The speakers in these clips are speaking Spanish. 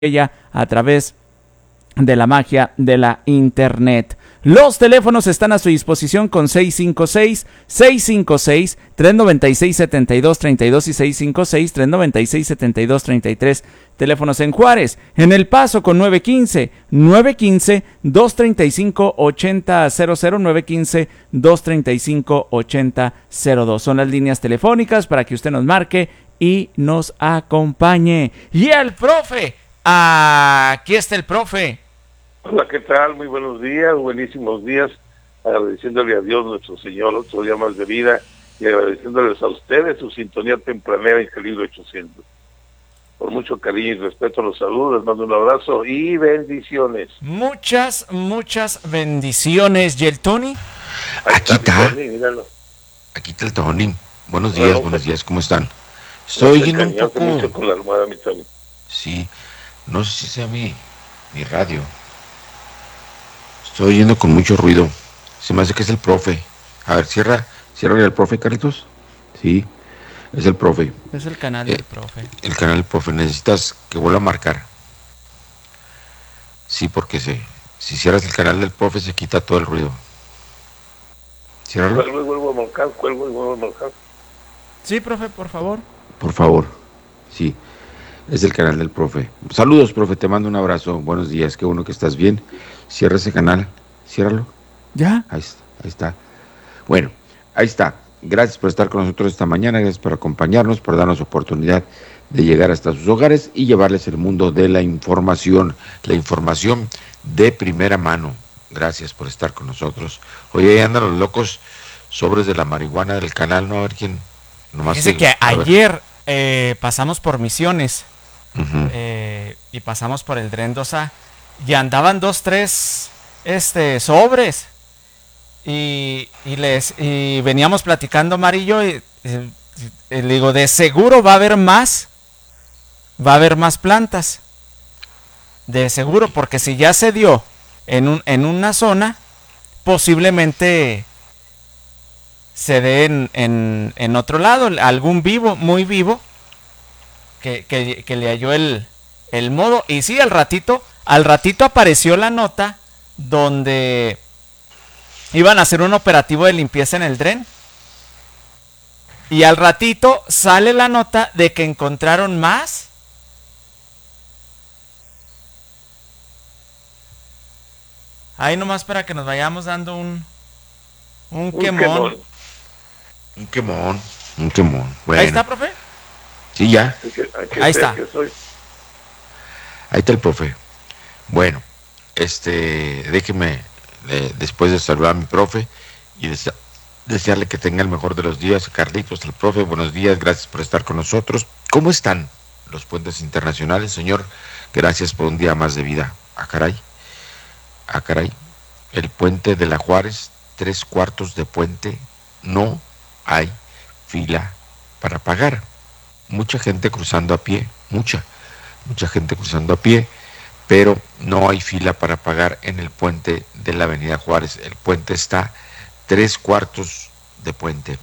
ella a través de la magia de la internet. Los teléfonos están a su disposición con 656-396-7232 y 656-396-7233. Teléfonos en Juárez, en El Paso con 915-235-8000, 915-235-8002. Son las líneas telefónicas para que usted nos marque y nos acompañe. Y el profe, aquí está el profe. Hola, ¿qué tal? Muy buenos días, buenísimos días, agradeciéndole a Dios nuestro Señor otro día más de vida y agradeciéndoles a ustedes su sintonía tempranera en Calibre 800. Por mucho cariño y respeto los saludos, les mando un abrazo y bendiciones. Muchas bendiciones. ¿Y el Tony? Aquí está. Tony, míralo. Aquí está el Tony. Buenos días, ¿cómo están? Estoy oyendo un poco... mucho con la almohada, mi Tony. Sí, no sé si sea mi radio. Estoy oyendo con mucho ruido. Se me hace que es el profe. A ver, cierra el profe, Carlitos. Sí, es el profe. Es el canal del profe. El canal del profe. Necesitas que vuelva a marcar. Sí, porque si cierras el canal del profe se quita todo el ruido. Ciérralo. Cuelgo y vuelvo a marcar. Sí, profe, por favor. Por favor. Sí, es el canal del profe. Saludos, profe, te mando un abrazo. Buenos días, qué bueno que estás bien. Cierra ese canal, ciérralo. ¿Ya? Ahí está. Bueno, ahí está. Gracias por estar con nosotros esta mañana, gracias por acompañarnos, por darnos oportunidad de llegar hasta sus hogares y llevarles el mundo de la información de primera mano. Gracias por estar con nosotros. Oye, ahí andan los locos sobres de la marihuana del canal, ¿no? A ver quién... Dice que ayer pasamos por Misiones y pasamos por el Dren 2A y andaban 2-3 sobres y veníamos platicando Amarillo y le digo, de seguro va a haber más plantas, de seguro, porque si ya se dio en una zona, posiblemente se dé en otro lado, algún muy vivo que le halló el modo. Y sí, al ratito apareció la nota donde iban a hacer un operativo de limpieza en el Dren. Y al ratito sale la nota de que encontraron más. Ahí nomás para que nos vayamos dando un quemón. Un quemón. Bueno. Ahí está, profe. Sí, ya. Ahí está. Ahí está el profe. Bueno, déjeme, después de saludar a mi profe y desearle que tenga el mejor de los días. Carlitos, el profe, buenos días, gracias por estar con nosotros. ¿Cómo están los puentes internacionales, señor? Gracias por un día más de vida. Ah, caray. El puente de la Juárez, 3/4 de puente, no hay fila para pagar. Mucha gente cruzando a pie, mucha gente cruzando a pie, pero no hay fila para pagar en el puente de la Avenida Juárez. El puente está 3/4 de puente.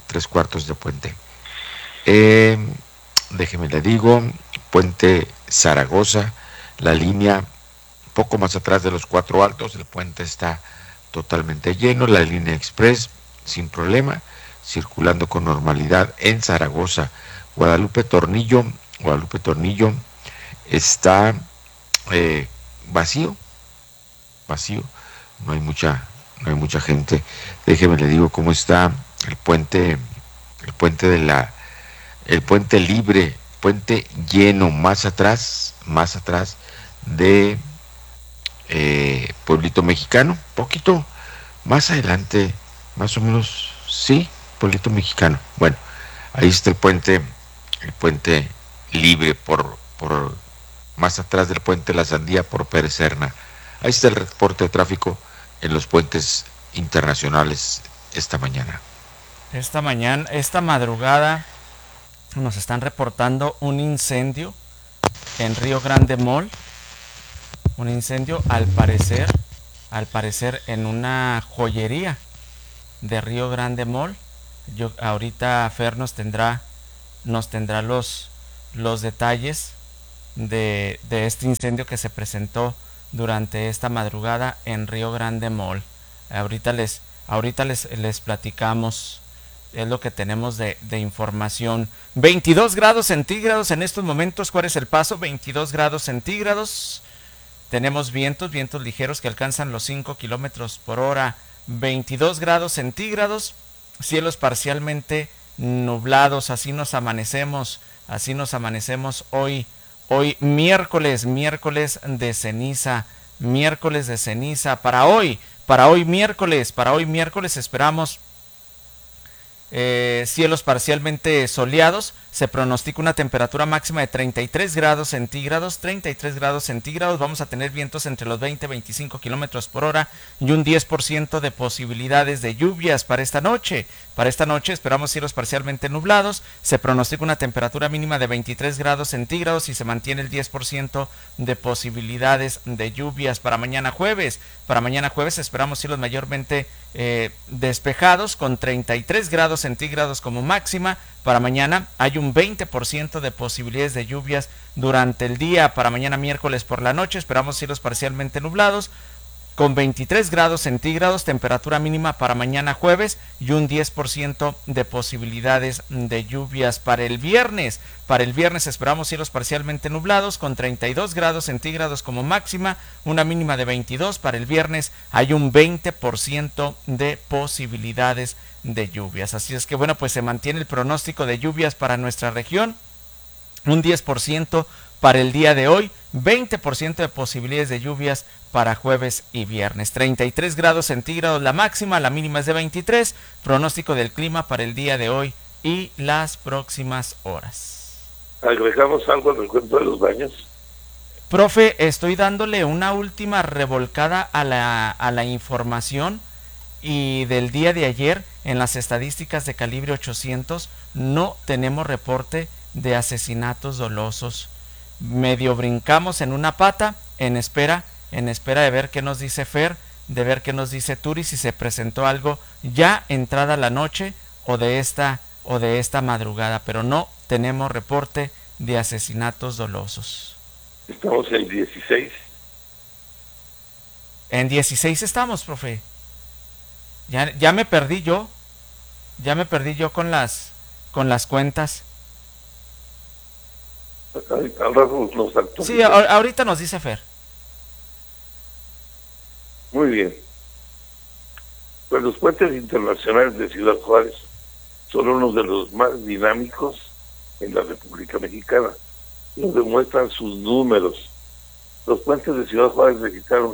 Déjeme le digo, puente Zaragoza, la línea poco más atrás de los 4 Altos, el puente está totalmente lleno, la línea express sin problema, circulando con normalidad en Zaragoza. Guadalupe Tornillo está vacío, no hay mucha gente. Déjeme le digo cómo está el puente libre, puente lleno, más atrás de Pueblito Mexicano, poquito más adelante, más o menos, sí, Pueblito Mexicano. Bueno, ahí está el puente libre por más atrás del puente La Sandía por Pérez Serna. Ahí está el reporte de tráfico en los puentes internacionales esta mañana. Esta madrugada nos están reportando un incendio en Río Grande Mall. Un incendio al parecer en una joyería de Río Grande Mall. Ahorita Fer nos tendrá los detalles de este incendio que se presentó durante esta madrugada en Río Grande Mall. Ahorita les platicamos, es lo que tenemos de información. 22 grados centígrados en estos momentos. ¿Cuál es el paso? 22 grados centígrados. Tenemos vientos ligeros que alcanzan los 5 kilómetros por hora. 22 grados centígrados. Cielos parcialmente nublados. Así nos amanecemos hoy. Hoy miércoles de ceniza. Para hoy miércoles esperamos cielos parcialmente soleados. Se pronostica una temperatura máxima de 33 grados centígrados. Vamos a tener vientos entre los 20 y 25 kilómetros por hora y un 10% de posibilidades de lluvias para esta noche. Para esta noche esperamos cielos parcialmente nublados. Se pronostica una temperatura mínima de 23 grados centígrados y se mantiene el 10% de posibilidades de lluvias para mañana jueves. Para mañana jueves esperamos cielos mayormente despejados con 33 grados centígrados como máxima. Para mañana hay un 20% de posibilidades de lluvias durante el día. Para mañana miércoles por la noche esperamos cielos parcialmente nublados con 23 grados centígrados, temperatura mínima para mañana jueves y un 10% de posibilidades de lluvias para el viernes. Para el viernes esperamos cielos parcialmente nublados con 32 grados centígrados como máxima, una mínima de 22. Para el viernes hay un 20% de posibilidades de lluvias. Así es que bueno, pues se mantiene el pronóstico de lluvias para nuestra región, un 10% para el día de hoy, 20% de posibilidades de lluvias para jueves y viernes. 33 grados centígrados la máxima, la mínima es de 23. Pronóstico del clima para el día de hoy y las próximas horas. ¿Agregamos algo al recuento de los daños? Profe, estoy dándole una última revolcada a la información, y del día de ayer en las estadísticas de calibre 800 no tenemos reporte de asesinatos dolosos. Medio brincamos en una pata en espera de ver qué nos dice Fer, de ver qué nos dice Turi, si se presentó algo ya entrada la noche o de esta madrugada, pero no tenemos reporte de asesinatos dolosos. Estamos en 16. En 16 estamos, profe. Ya me perdí yo con las cuentas. Al rato nos actualizamos. Sí, ahorita nos dice Fer. Muy bien. Pues los puentes internacionales de Ciudad Juárez son uno de los más dinámicos en la República Mexicana. Nos demuestran sus números. Los puentes de Ciudad Juárez registraron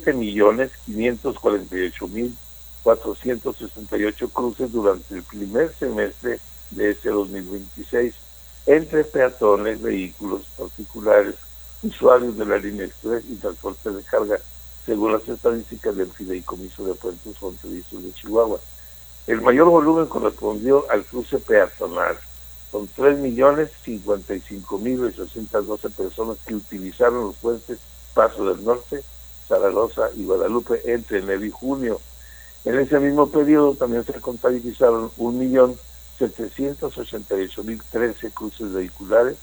7.548.468 cruces durante el primer semestre de este 2026, entre peatones, vehículos particulares, usuarios de la línea express y transporte de carga, según las estadísticas del Fideicomiso de Puentes Fronterizos de Chihuahua. El mayor volumen correspondió al cruce peatonal, con 3.055.812 personas que utilizaron los puentes Paso del Norte, Zaragoza y Guadalupe entre enero y junio. En ese mismo periodo también se contabilizaron 1.788.013 cruces vehiculares,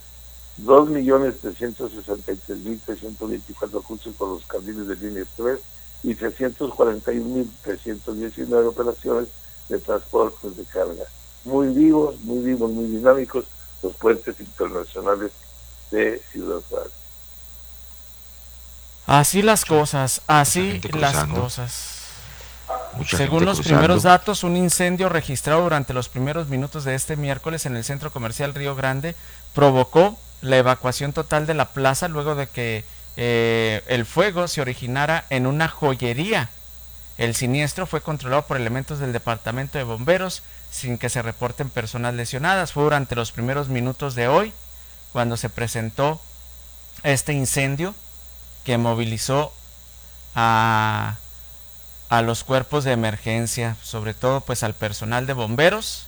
2.363.324 cruces por los carriles de línea express y 341.319 operaciones de transportes de carga. Muy vivos, muy dinámicos los puentes internacionales de Ciudad Juárez. Así las cosas. Según los primeros datos, un incendio registrado durante los primeros minutos de este miércoles en el centro comercial Río Grande provocó la evacuación total de la plaza luego de que el fuego se originara en una joyería. El siniestro fue controlado por elementos del departamento de bomberos sin que se reporten personas lesionadas. Fue durante los primeros minutos de hoy cuando se presentó este incendio que movilizó a los cuerpos de emergencia, sobre todo pues al personal de bomberos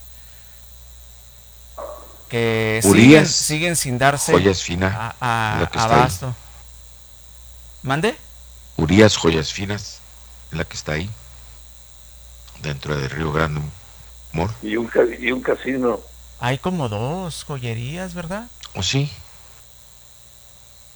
que siguen sin darse Joyas Finas, abasto. ¿Mande? Urias Joyas Finas, la que está ahí, dentro de Río Grande Mall. Y un casino. Hay como 2 joyerías, ¿verdad? ¿O sí?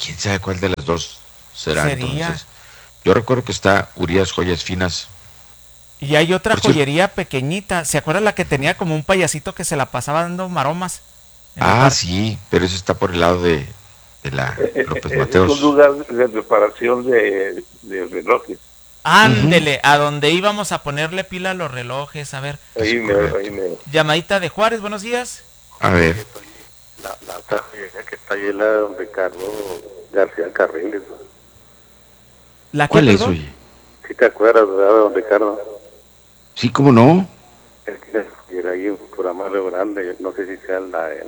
¿Quién sabe cuál de las dos será Sería. entonces? Yo recuerdo que está Urias Joyas Finas. Y hay otra Por cierto, joyería pequeñita. ¿Se acuerda la que tenía como un payasito que se la pasaba dando maromas en el parque? sí, pero eso está por el lado de la López Ese es un Mateos. lugar de reparación de relojes. Ujú. Ándele, a donde íbamos a ponerle pila a los relojes. A ver, Es correcto. llamadita de Juárez, buenos días. A ver, La tarjeta que está ahí la de don Ricardo García Carriles. ¿La qué, ¿cuál es, perdón? oye? ¿Sí te acuerdas, verdad, de don Ricardo? Sí, ¿cómo no? El que era ahí un programa re grande, no sé si sea la de él.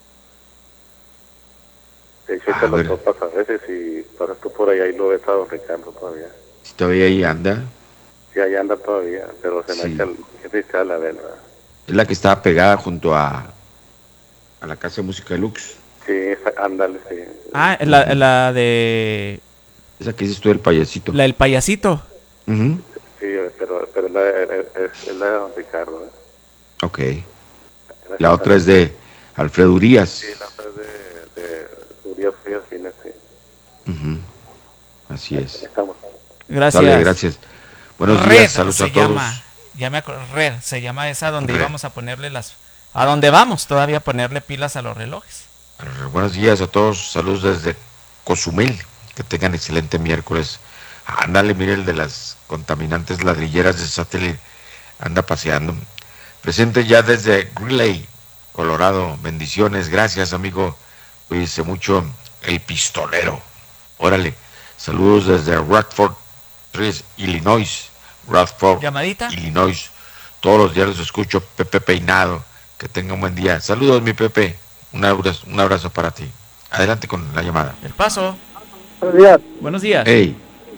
De hecho, A te lo ver. topas a veces y para tú por ahí lo ves a don Ricardo todavía. Si todavía ahí anda. Sí, ahí anda todavía, pero se me Sí. echa la verdad. Es la que estaba pegada junto a la Casa de Música Deluxe. Sí, ándale, sí. Ah, la de... Esa que dices tú del payasito. La del payasito. Ujú. Sí, pero es la de don Ricardo. Ok. La otra es de Alfredo Urias. Sí, la otra es de Urias Frías Fines, sí. Ujú. Así es. Estamos. Gracias. Dale, gracias. Buenos Red días, saludos se a todos. llama. Ya me acuerdo. Red se llama esa donde Red. íbamos a ponerle las... A donde vamos todavía a ponerle pilas a los relojes. Buenos días a todos, saludos desde Cozumel. Que tengan excelente miércoles. Ándale, mire el de las contaminantes ladrilleras de satélite. Anda paseando. Presente ya desde Greeley, Colorado. Bendiciones, gracias, amigo. Cuídese mucho. El pistolero. Órale. Saludos desde Radford, Illinois. Radford, ¿Llamadita? Illinois. Todos los días los escucho. Pepe Peinado. Que tenga un buen día. Saludos, mi Pepe. Un abrazo para ti. Adelante con la llamada. El paso. Buenos días. Buenos días. Hey,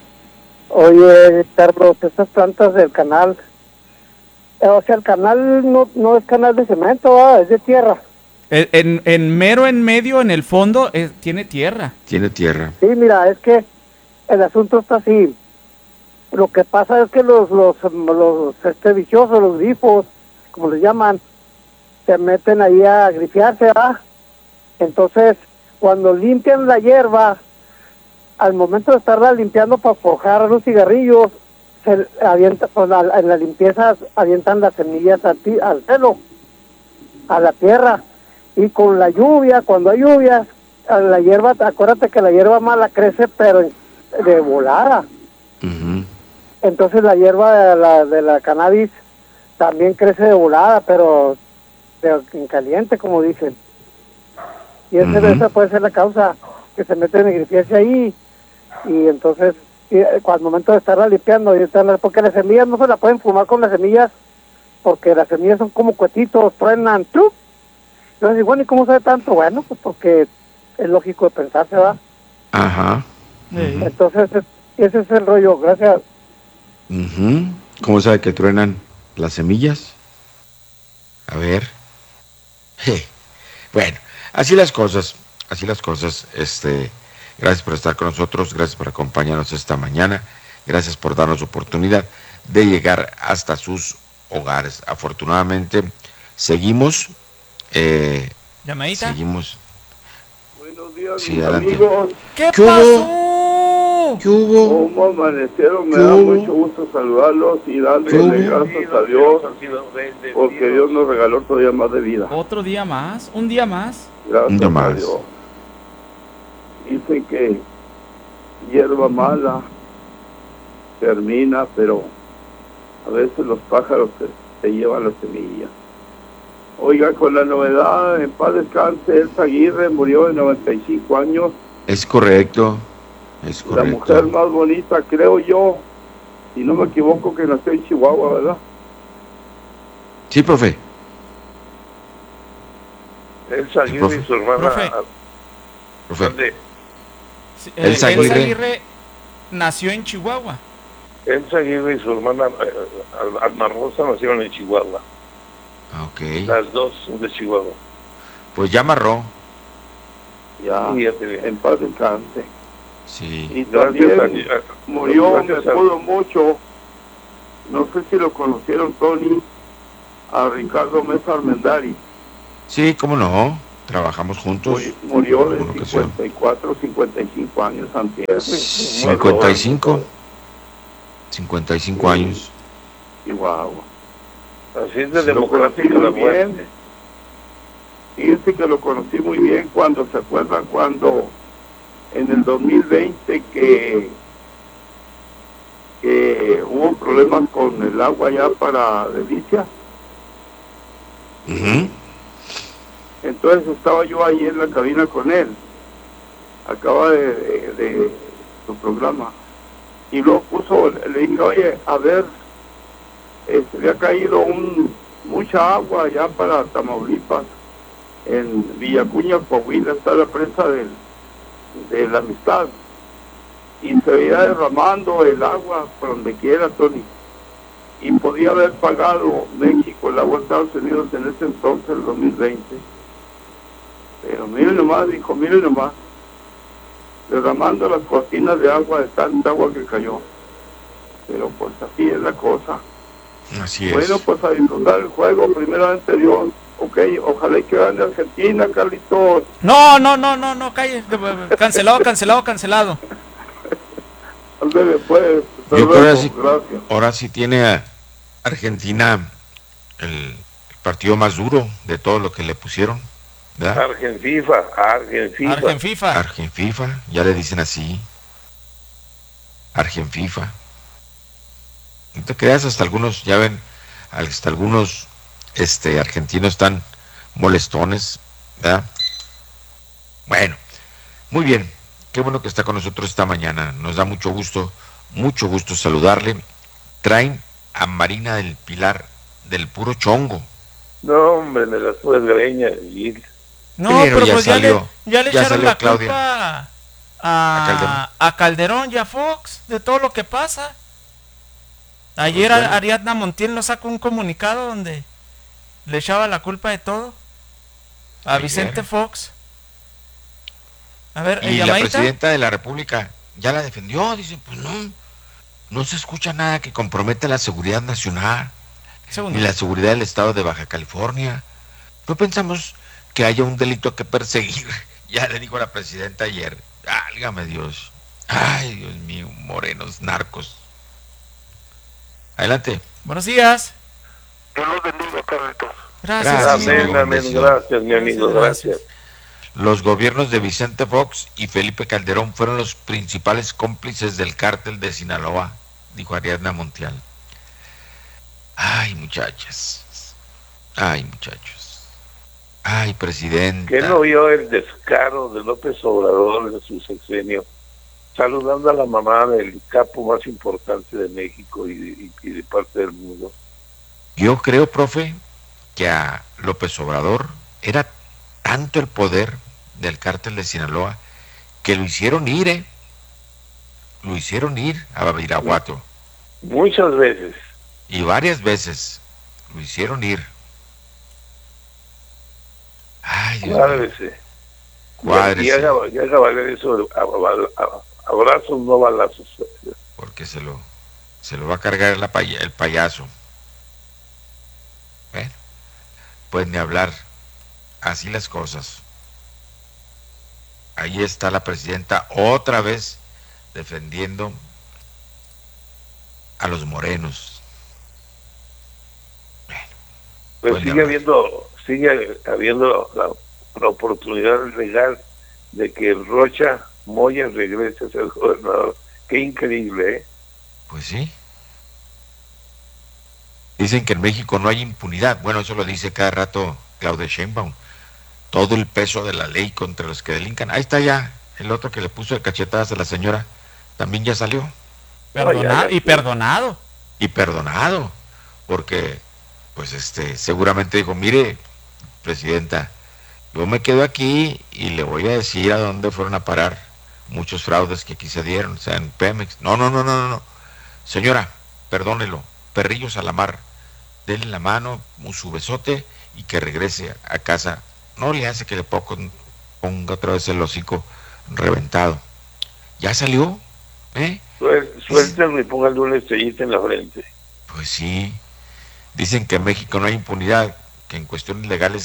Oye, Carlos, estas plantas del canal, o sea, el canal no es canal de cemento, ¿verdad? Es de tierra. En mero en medio, en el fondo, tiene tierra. tiene tierra. Sí, mira, es que el asunto está así. Lo que pasa es que los viciosos, los grifos, como les llaman, se meten ahí a grifiarse, ¿verdad? Entonces, cuando limpian la hierba, al momento de estarla limpiando para forjar los cigarrillos, se avienta, pues, en la limpieza avientan las semillas al suelo, a la tierra, y con la lluvia, cuando hay lluvias, a la hierba, acuérdate que la hierba mala crece, pero de volada. Ujú. Entonces la hierba de la cannabis también crece de volada, pero en caliente, como dicen. Y esa puede ser la causa, que se meten en grifiarse ahí, y entonces, al momento de estarla limpiando, porque las semillas no se la pueden fumar con las semillas, porque las semillas son como cuetitos, truenan, ¡tup! Entonces, bueno, ¿y cómo sabe tanto? Bueno, pues porque es lógico de pensarse, ¿va? Ajá. Entonces, ese es el rollo, gracias. Ujú. ¿Cómo sabe que truenan las semillas? A ver. Bueno, así las cosas. Gracias por estar con nosotros, gracias por acompañarnos esta mañana, gracias por darnos oportunidad de llegar hasta sus hogares. Afortunadamente, seguimos. ¿Llamadita? Seguimos. Buenos días, Sí, mis adelante. amigos. ¿Qué ¿Qué hubo? pasó? ¿Qué hubo? ¿Cómo amanecieron? Me ¿Qué da hubo? mucho gusto saludarlos y darle ¿Qué hubo? gracias a Dios, porque Dios nos regaló otro día más de vida. ¿Otro día más? ¿Un día más? Gracias Un día a más. Dios. Dicen que hierba mala termina, pero a veces los pájaros se llevan las semillas. Oiga, con la novedad, en paz descanse, Elsa Aguirre murió de 95 años. Es correcto. Es La mujer correcto. más bonita, creo yo, si no me equivoco, que nació en Chihuahua, ¿verdad? Sí, profe. Elsa Aguirre y y su hermana. Profe. Sí, Elsa Elsa Aguirre. Aguirre nació en Chihuahua. Elsa Aguirre y su hermana Alma Rosa nacieron en Chihuahua. Ok. Las dos son de Chihuahua. Pues ya amarró. Ya, en paz descanse. Sí. Y también murió, me pudo mucho, no sé si lo conocieron, Tony, a Ricardo Mesa Armendari. Sí, cómo no. Trabajamos juntos. Murió de en una ocasión. 54, 55 años antes. 55 años. Y wow. Así es de Lo conocí democrática la muy muerte. bien. Fíjense que lo conocí muy bien cuando, ¿se acuerdan cuando en el 2020 que hubo problemas con el agua ya para Delicia? Ujú. Entonces estaba yo ahí en la cabina con él. Acaba de su programa. Y luego le dije, oye, a ver, le ha caído mucha agua ya para Tamaulipas. En Villacuña, Coahuila, está la presa de la Amistad. Y se veía derramando el agua por donde quiera, Tony. Y podía haber pagado México el agua a Estados Unidos en ese entonces, el 2020. Pero miren nomás, dijo, miren nomás. Derramando las cortinas de agua de tanta agua que cayó. Pero pues así es la cosa. Así es. Bueno, pues a disfrutar el juego, primeramente Dios. Ok, ojalá que gane Argentina, Carlitos. No, calle. Cancelado. Ándale, pues. Yo creo que Gracias. ahora sí tiene a Argentina el partido más duro de todo lo que le pusieron, ¿verdad? Argenfifa. Argenfifa, ya le dicen así. Argenfifa. No te creas, hasta algunos, ya ven, hasta algunos argentinos están molestones, ¿verdad? Bueno, muy bien. Qué bueno que está con nosotros esta mañana. Nos da mucho gusto saludarle. Traen a Marina del Pilar del puro chongo. No, hombre, me las fue greña. No, Pero pero ya pues salió, ya le ya echaron salió la Claudia. culpa A a Calderón y a Fox de todo lo que pasa. Ayer Pues bueno. Ariadna Montiel nos sacó un comunicado donde le echaba la culpa de todo a Ayer. Vicente Fox. A ver, Y la llamadita. presidenta de la República ya la defendió. Dicen, pues no se escucha nada que comprometa la seguridad nacional Segundo. ni la seguridad del estado de Baja California. No pensamos que haya un delito que perseguir. Ya le dijo la presidenta ayer. Válgame Dios. Ay, Dios mío, morenos, narcos. Adelante. Buenos días. Dios los bendiga, Carlitos. Gracias. Gracias, amigo. amigo. Amén, gracias, mi amigo, gracias. Los gobiernos de Vicente Fox y Felipe Calderón fueron los principales cómplices del cártel de Sinaloa, dijo Ariadna Montiel. Ay, muchachas. Ay, presidenta. ¿Qué no vio el descaro de López Obrador en su sexenio? Saludando a la mamá del capo más importante de México y de parte del mundo. Yo creo, profe, que a López Obrador era tanto el poder del cártel de Sinaloa que lo hicieron ir a Irapuato. Muchas veces. Y varias veces lo hicieron ir. Ay, Dios mío. Cuádrese. Cuádrese. Y haga valer eso, abrazos, no balazos. Porque se lo va a cargar el payaso. Bueno, pues ni hablar. Así las cosas. Ahí está la presidenta otra vez defendiendo a los morenos. Bueno, Pues pues sigue habiendo la oportunidad legal de que Rocha Moya regrese a ser gobernador. Qué increíble, ¿eh? pues sí. Dicen que en México no hay impunidad. Bueno, eso lo dice cada rato Claudia Sheinbaum. Todo el peso de la ley contra los que delincan. Ahí está ya el otro que le puso de cachetadas a la señora. También ya salió. Perdonado y perdonado. Y perdonado. Porque, pues seguramente dijo, mire, presidenta, yo me quedo aquí y le voy a decir a dónde fueron a parar muchos fraudes que aquí se dieron, o sea, en Pemex. No. Señora, perdónelo. Perrillos a la mar. Denle la mano, su besote y que regrese a casa. No le hace que le ponga otra vez el hocico reventado. Ya salió, ¿eh? Suéltenlo y pónganle una estrellita en la frente. Pues sí. Dicen que en México no hay impunidad, que en cuestiones legales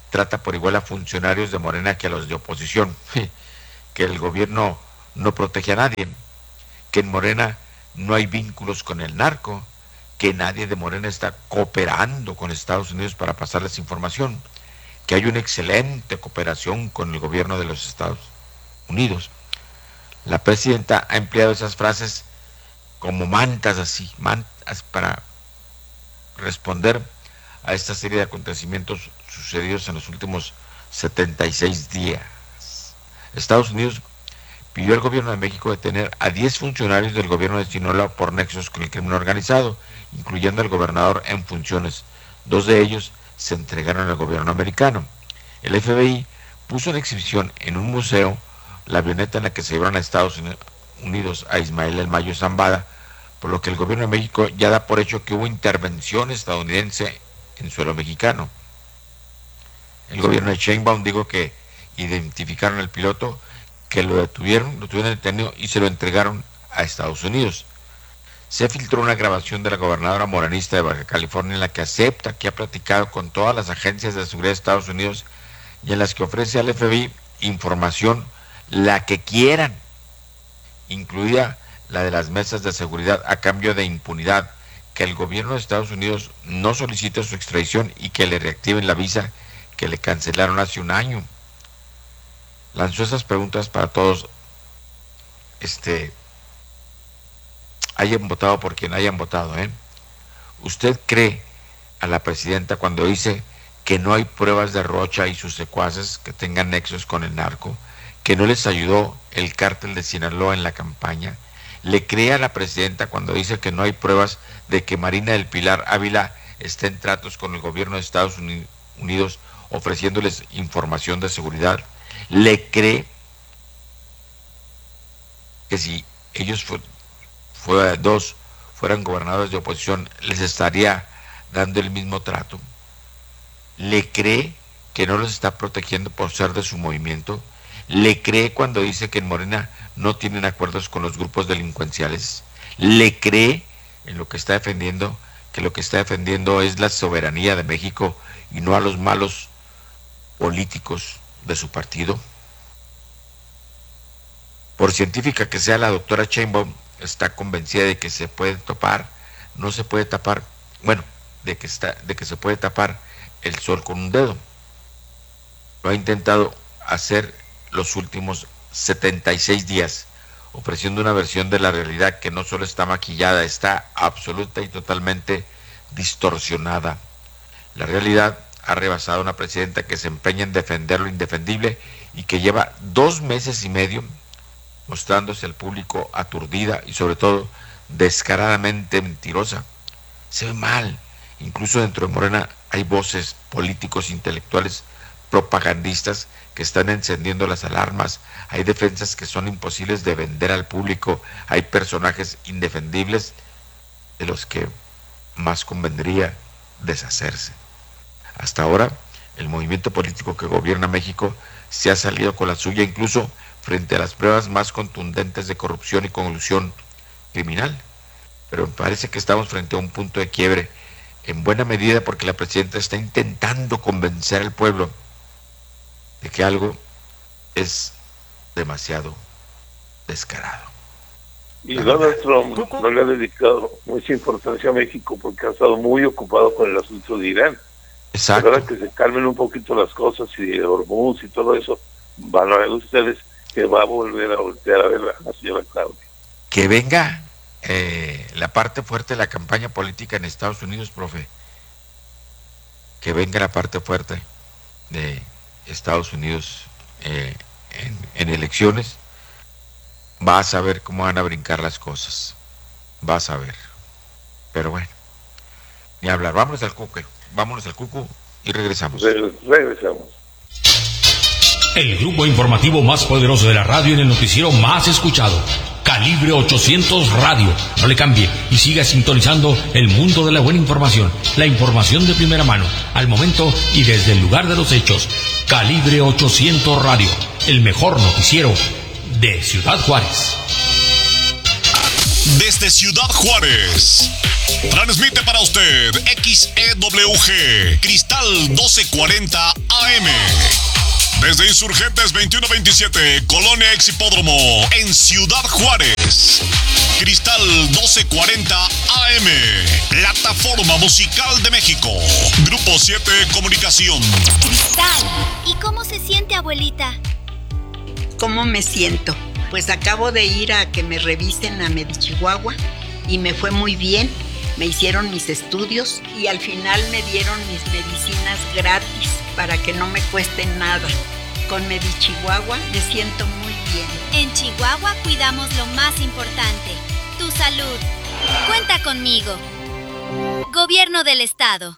trata por igual a funcionarios de Morena que a los de oposición, que el gobierno no protege a nadie, que en Morena no hay vínculos con el narco, que nadie de Morena está cooperando con Estados Unidos para pasarles información, que hay una excelente cooperación con el gobierno de los Estados Unidos. La presidenta ha empleado esas frases como mantas así, mantas para responder a esta serie de acontecimientos sucedidos en los últimos 76 días. Estados Unidos pidió al gobierno de México detener a 10 funcionarios del gobierno de Sinaloa por nexos con el crimen organizado, incluyendo al gobernador en funciones. 2 de ellos se entregaron al gobierno americano. El FBI puso en exhibición en un museo la avioneta en la que se llevaron a Estados Unidos a Ismael El Mayo Zambada, por lo que el gobierno de México ya da por hecho que hubo intervención estadounidense en suelo mexicano. El gobierno de Sheinbaum dijo que identificaron al piloto, que lo tuvieron detenido y se lo entregaron a Estados Unidos. Se filtró una grabación de la gobernadora morenista de Baja California en la que acepta que ha platicado con todas las agencias de seguridad de Estados Unidos y en las que ofrece al FBI información, la que quieran, incluida la de las mesas de seguridad, a cambio de impunidad, que el gobierno de Estados Unidos no solicite su extradición y que le reactiven la visa que le cancelaron hace un año. Lanzó esas preguntas para todos, hayan votado por quien hayan votado, ¿Usted cree a la presidenta cuando dice que no hay pruebas de Rocha y sus secuaces que tengan nexos con el narco, que no les ayudó el cártel de Sinaloa en la campaña? ¿Le cree a la presidenta cuando dice que no hay pruebas de que Marina del Pilar Ávila esté en tratos con el gobierno de Estados Unidos ofreciéndoles información de seguridad? ¿Le cree que si ellos fueran gobernadores de oposición les estaría dando el mismo trato? ¿Le cree que no los está protegiendo por ser de su movimiento? ¿Le cree cuando dice que en Morena no tienen acuerdos con los grupos delincuenciales? ¿Le cree en lo que está defendiendo, que lo que está defendiendo es la soberanía de México y no a los malos políticos de su partido? Por científica que sea la doctora Sheinbaum, está convencida de que se puede tapar, no se puede tapar, de que se puede tapar el sol con un dedo. Lo ha intentado hacer los últimos 76 días, ofreciendo una versión de la realidad que no solo está maquillada, está absoluta y totalmente distorsionada. La realidad ha rebasado a una presidenta que se empeña en defender lo indefendible y que lleva 2 meses y medio mostrándose al público aturdida y sobre todo descaradamente mentirosa. Se ve mal. Incluso dentro de Morena hay voces, políticos, intelectuales, propagandistas que están encendiendo las alarmas. Hay defensas que son imposibles de vender al público. Hay personajes indefendibles de los que más convendría deshacerse. Hasta ahora, el movimiento político que gobierna México se ha salido con la suya, incluso frente a las pruebas más contundentes de corrupción y colusión criminal. Pero me parece que estamos frente a un punto de quiebre, en buena medida porque la presidenta está intentando convencer al pueblo de que algo es demasiado descarado. Y Donald Trump no le ha dedicado mucha importancia a México porque ha estado muy ocupado con el asunto de Irán. Exacto. Ahora que se calmen un poquito las cosas y de Hormuz y todo eso, van a ver ustedes que va a volver a voltear a ver a la señora Claudia. Que venga la parte fuerte de la campaña política en Estados Unidos, profe. Que venga la parte fuerte de Estados Unidos en elecciones. Vas a ver cómo van a brincar las cosas. Vas a ver. Pero bueno, ni hablar. Vámonos al cucu y regresamos. Regresamos. El grupo informativo más poderoso de la radio en el noticiero más escuchado. Calibre 800 Radio. No le cambie y siga sintonizando el mundo de la buena información. La información de primera mano, al momento y desde el lugar de los hechos. Calibre 800 Radio. El mejor noticiero de Ciudad Juárez. desde Ciudad Juárez. Transmite para usted XEWG Cristal 1240 AM. Desde Insurgentes 2127, Colonia Ex Hipódromo, en Ciudad Juárez. Cristal 1240 AM, Plataforma Musical de México. Grupo 7 Comunicación. Cristal, ¿y cómo se siente, abuelita? ¿Cómo me siento? Pues acabo de ir a que me revisen a Medichihuahua y me fue muy bien. Me hicieron mis estudios y al final me dieron mis medicinas gratis para que no me cueste nada. Con Medichihuahua me siento muy bien. En Chihuahua cuidamos lo más importante, tu salud. Cuenta conmigo. Gobierno del Estado.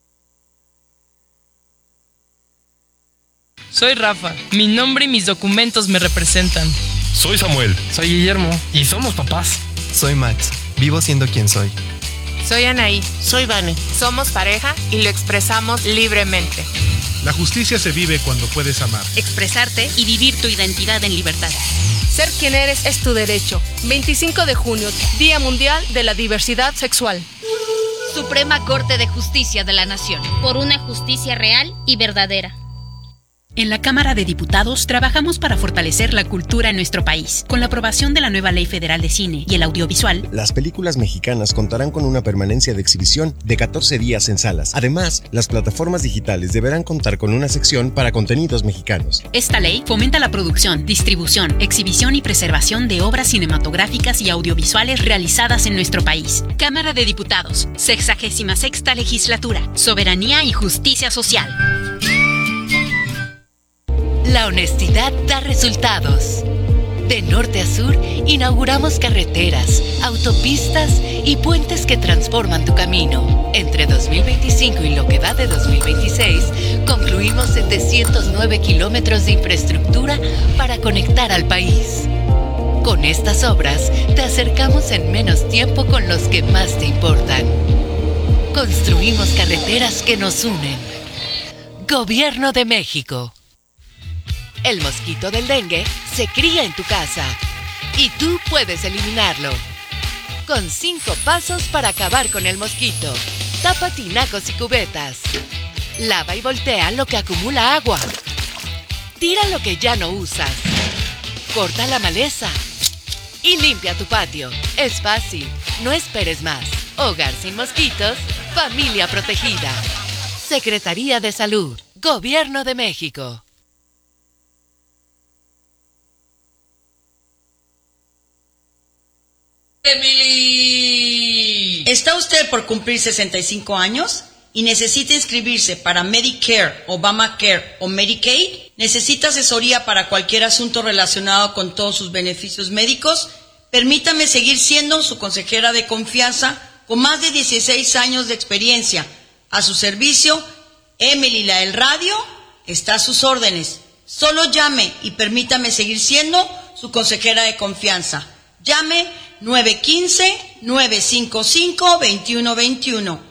Soy Rafa. Mi nombre y mis documentos me representan. Soy Samuel. Soy Guillermo. Y somos papás. Soy Max. Vivo siendo quien soy. Soy Anaí. Soy Vane. Somos pareja y lo expresamos libremente. La justicia se vive cuando puedes amar, expresarte y vivir tu identidad en libertad. Ser quien eres es tu derecho. 25 de junio, Día Mundial de la Diversidad Sexual. Suprema Corte de Justicia de la Nación. Por una justicia real y verdadera. En la Cámara de Diputados trabajamos para fortalecer la cultura en nuestro país. Con la aprobación de la nueva Ley Federal de Cine y el Audiovisual, las películas mexicanas contarán con una permanencia de exhibición de 14 días en salas. Además, las plataformas digitales deberán contar con una sección para contenidos mexicanos. Esta ley fomenta la producción, distribución, exhibición y preservación de obras cinematográficas y audiovisuales realizadas en nuestro país. Cámara de Diputados, 66ª Legislatura, Soberanía y Justicia Social. La honestidad da resultados. De norte a sur, inauguramos carreteras, autopistas y puentes que transforman tu camino. Entre 2025 y lo que va de 2026, concluimos 709 kilómetros de infraestructura para conectar al país. Con estas obras, te acercamos en menos tiempo con los que más te importan. Construimos carreteras que nos unen. Gobierno de México. El mosquito del dengue se cría en tu casa y tú puedes eliminarlo. Con 5 pasos para acabar con el mosquito. Tapa tinacos y cubetas. Lava y voltea lo que acumula agua. Tira lo que ya no usas. Corta la maleza. Y limpia tu patio. Es fácil. No esperes más. Hogar sin mosquitos. Familia protegida. Secretaría de Salud. Gobierno de México. Emily. ¿Está usted por cumplir 65 años y necesita inscribirse para Medicare, Obamacare o Medicaid? ¿Necesita asesoría para cualquier asunto relacionado con todos sus beneficios médicos? Permítame seguir siendo su consejera de confianza con más de 16 años de experiencia. A su servicio, Emily la del radio está a sus órdenes. Solo llame y permítame seguir siendo su consejera de confianza. Llame 915-955-2121.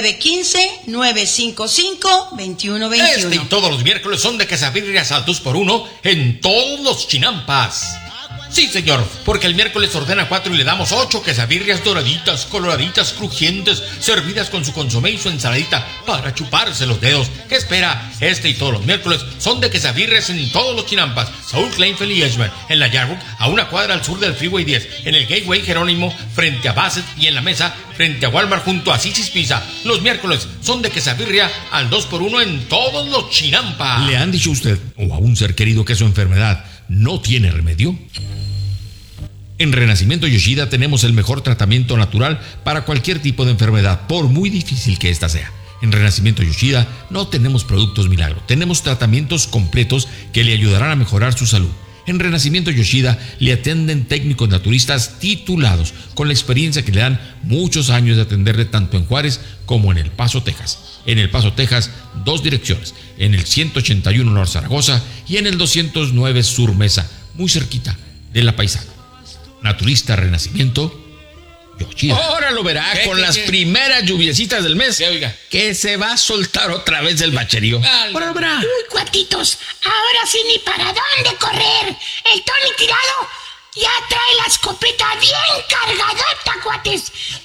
915-955-2121. Este y todos los miércoles son de quesabirrias al 2x1 en todos los chinampas. Sí, señor, porque el miércoles ordena 4 y le damos 8 quesabirrias doraditas, coloraditas, crujientes, servidas con su consomé y su ensaladita para chuparse los dedos. ¿Qué espera? Este y todos los miércoles son de quesabirrias en todos los chinampas. Saúl Kleinfeld y Edgemont, en la Yarwood, a una cuadra al sur del Freeway 10, en el Gateway Jerónimo, frente a Bassett, y en la Mesa, frente a Walmart, junto a Sissy's Pizza. Los miércoles son de quesabirria al 2x1 en todos los chinampas. ¿Le han dicho a usted o a un ser querido que su enfermedad no tiene remedio? En Renacimiento Yoshida tenemos el mejor tratamiento natural para cualquier tipo de enfermedad, por muy difícil que ésta sea. En Renacimiento Yoshida no tenemos productos milagro, tenemos tratamientos completos que le ayudarán a mejorar su salud. En Renacimiento Yoshida le atienden técnicos naturistas titulados, con la experiencia que le dan muchos años de atenderle tanto en Juárez como en El Paso, Texas. En El Paso, Texas, 2 direcciones, en el 181 North Zaragoza y en el 209 Sur Mesa, muy cerquita de La Paisana. Naturista Renacimiento Yoshida. Ahora lo verá con las primeras lluviecitas del mes. Que se va a soltar otra vez el bacherío. Ahora lo verá. Uy, cuatitos, ahora sí ni para dónde correr. El Tony tirado ya trae la escopeta bien cargadota.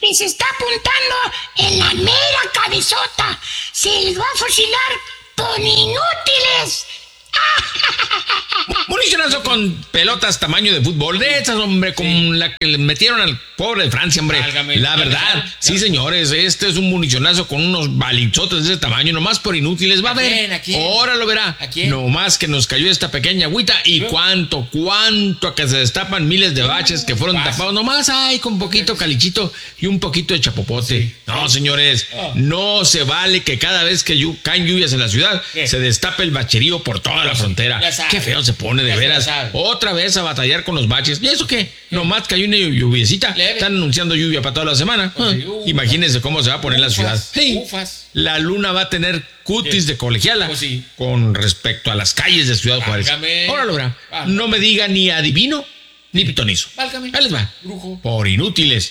y se está apuntando en la mera cabezota. Se les va a fusilar por inútiles. Municionazo con pelotas tamaño de fútbol, de esas, hombre, con la que le metieron al pobre de Francia, hombre. Válgame, la verdad, sí, señores, este es un municionazo con unos balizotes de ese tamaño, nomás por inútiles. Va a ver, ¿A quién? ahora lo verá. ¿A quién? Nomás que nos cayó esta pequeña agüita y cuánto a que se destapan miles de baches que fueron tapados. Nomás hay con poquito calichito y un poquito de chapopote. No, señores, no se vale que cada vez que caen lluvias en la ciudad se destape el bacherío por toda la frontera. Qué feo se pone, de veras. Otra vez a batallar con los baches. ¿Y eso qué? Nomás cayó una lluviecita. Están anunciando lluvia para toda la semana. Imagínense cómo se va a poner la ciudad. La luna va a tener cutis de colegiala con respecto a las calles de Ciudad Juárez. Ahora lo verá. No me diga ni adivino ni pitonizo. Ahí les va. Por inútiles.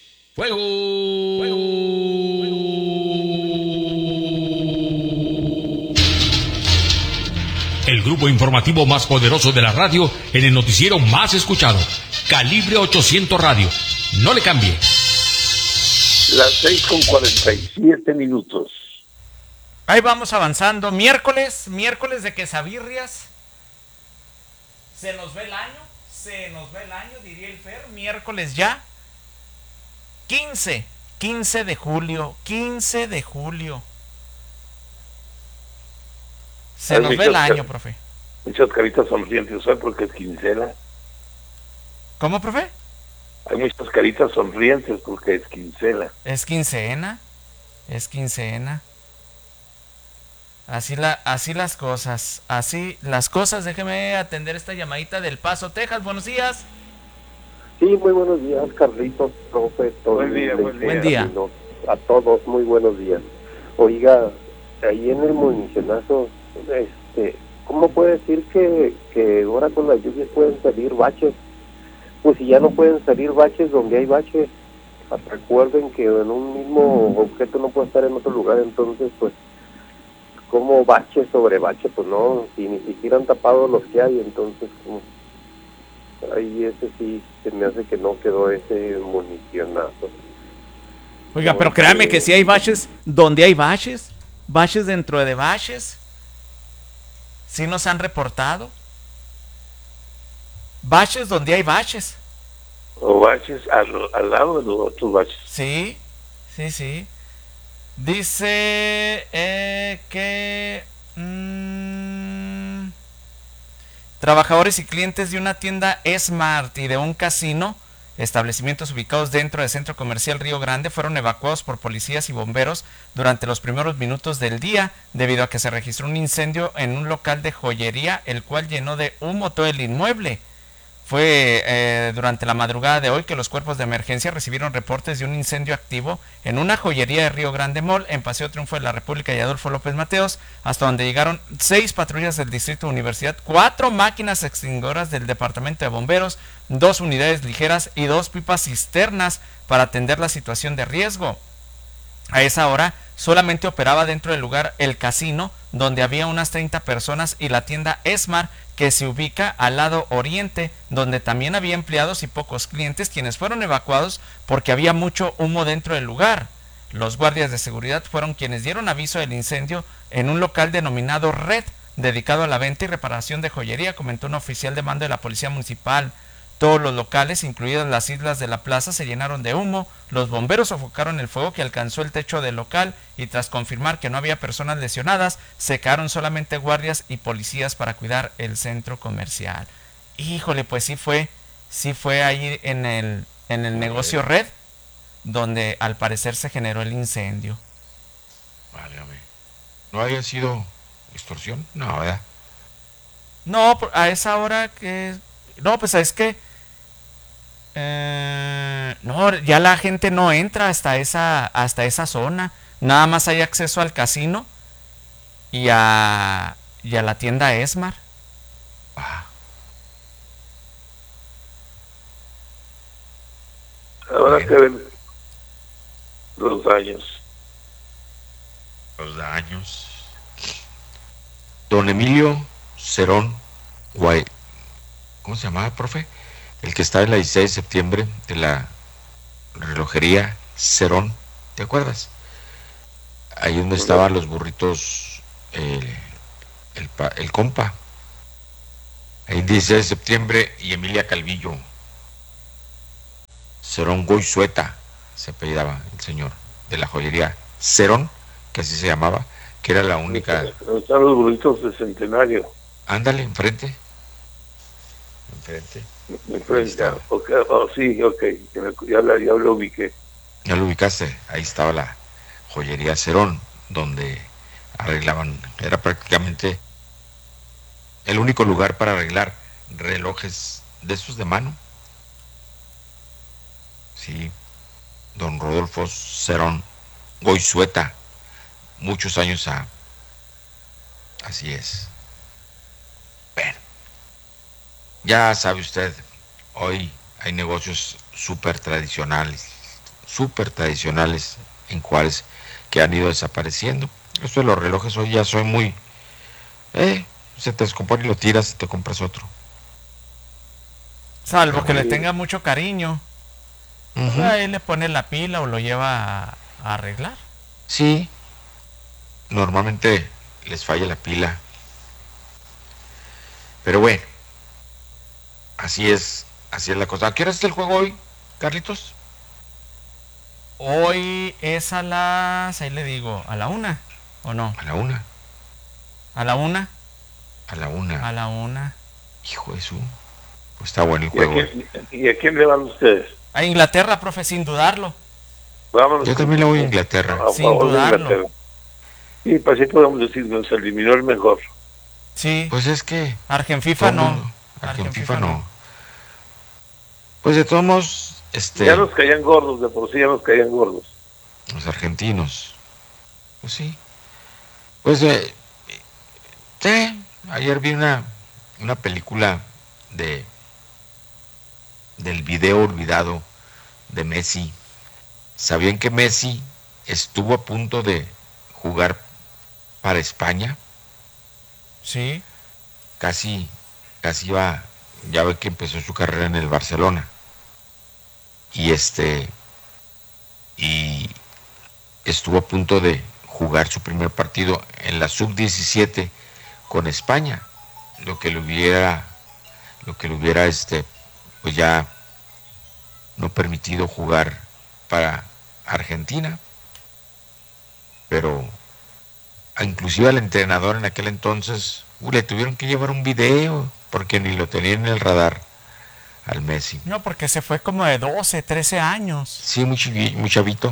Fuego. El grupo informativo más poderoso de la radio en el noticiero más escuchado. Calibre 800 Radio. No le cambie. Las 6:47. Ahí vamos avanzando. Miércoles de quesabirrias. Se nos ve el año, diría el Fer. Miércoles ya. 15 de julio. Se nos ve el año, profe. Muchas caritas sonrientes hoy porque es quincena. ¿Cómo, profe? Hay muchas caritas sonrientes porque es quincena. Es quincena. Así las cosas. Déjeme atender esta llamadita del Paso, Texas. Buenos días. Sí, muy buenos días, Carlitos, profe. Buen día. A todos, muy buenos días. Oiga, ahí en el municionazo, ¿cómo puede decir que ahora con las lluvias pueden salir baches? Pues si ya no pueden salir baches donde hay baches, recuerden que en un mismo objeto no puede estar en otro lugar, entonces pues, ¿cómo bache sobre bache? Pues no, si ni siquiera han tapado los que hay, entonces como ahí ese sí se me hace que no quedó ese municionazo. Oiga, pero créame que si hay baches donde hay baches dentro de baches, sí nos han reportado. Baches donde hay baches. O baches al lado de los otros baches. Sí. Dice que trabajadores y clientes de una tienda Smart y de un casino, establecimientos ubicados dentro del centro comercial Río Grande, fueron evacuados por policías y bomberos durante los primeros minutos del día, debido a que se registró un incendio en un local de joyería, el cual llenó de humo todo el inmueble. Fue durante la madrugada de hoy que los cuerpos de emergencia recibieron reportes de un incendio activo en una joyería de Río Grande Mall, en Paseo Triunfo de la República y Adolfo López Mateos, hasta donde llegaron 6 patrullas del Distrito Universidad, 4 máquinas extinguidoras del Departamento de Bomberos, 2 unidades ligeras y 2 pipas cisternas para atender la situación de riesgo. A esa hora solamente operaba dentro del lugar el casino, donde había unas 30 personas, y la tienda Smart, que se ubica al lado oriente, donde también había empleados y pocos clientes, quienes fueron evacuados porque había mucho humo dentro del lugar. Los guardias de seguridad fueron quienes dieron aviso del incendio en un local denominado Red, dedicado a la venta y reparación de joyería, comentó un oficial de mando de la Policía Municipal. Todos los locales, incluidas las islas de la plaza, se llenaron de humo. Los bomberos sofocaron el fuego que alcanzó el techo del local y tras confirmar que no había personas lesionadas, se quedaron solamente guardias y policías para cuidar el centro comercial. Híjole, pues sí fue ahí en el negocio Red donde al parecer se generó el incendio. Válgame. ¿No había sido extorsión? No, ¿verdad? No, a esa hora que... No, pues es que no, ya la gente no entra hasta esa zona. Nada más hay acceso al casino y a la tienda Smart. Ahora que ven los daños. Don Emilio Cerón Guay. ¿Cómo se llamaba, profe? El que está en la 16 de septiembre de la relojería Cerón, ¿te acuerdas? Ahí donde estaban los burritos, el compa. Ahí 16 de septiembre y Emilia Calvillo. Cerón Goizueta se apellidaba el señor de la joyería Cerón, que así se llamaba, que era la única. Están los burritos de Centenario. Ándale, enfrente. Sí, ok, ya lo ubiqué. Ya lo ubicaste, ahí estaba la joyería Cerón, donde arreglaban, era prácticamente el único lugar para arreglar relojes de esos de mano. Sí, don Rodolfo Cerón Goizueta, muchos años así es. Bueno, ya sabe usted, hoy hay negocios súper tradicionales en Juárez que han ido desapareciendo. Esto de los relojes hoy ya soy muy... se te descompone y lo tiras y te compras otro. Salvo que le tenga mucho cariño. Ahí le pone la pila o lo lleva a arreglar. Sí, normalmente les falla la pila. Pero bueno, así es la cosa. ¿A qué hora es el juego hoy, Carlitos? Hoy es a las... ahí le digo, ¿a la 1 o no? A la 1. ¿A la 1? A la 1. A la 1. Hijo de su... Pues está bueno el juego. ¿Y a quién le van ustedes? A Inglaterra, profe, sin dudarlo. Vámonos. Yo también le voy a Inglaterra. Sin dudarlo. Y pues así podemos decir, nos eliminó el mejor. Sí. Pues es que... Argenfifa no. Argenfifa no. Pues de todos modos... Ya nos caían gordos, de por sí ya nos caían gordos. Los argentinos. Pues sí. Pues ayer vi una película del video olvidado de Messi. ¿Sabían que Messi estuvo a punto de jugar para España? Sí. Casi iba, ya ve que empezó su carrera en el Barcelona. Y estuvo a punto de jugar su primer partido en la sub-17 con España, lo que le hubiera pues ya no permitido jugar para Argentina. Pero inclusive al entrenador en aquel entonces le tuvieron que llevar un video porque ni lo tenían en el radar al Messi. No, porque se fue como de 12, 13 años. Sí, muy chavito.